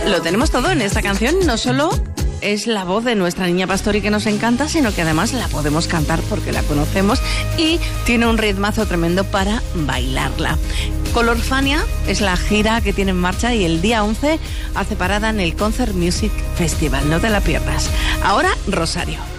lo tenemos todo en esta canción. No solo es la voz de nuestra Niña Pastori que nos encanta, sino que además la podemos cantar porque la conocemos y tiene un ritmazo tremendo para bailarla. Colorfania es la gira que tiene en marcha y el día 11 hace parada en el Concert Music Festival. No te la pierdas. Ahora, Rosario.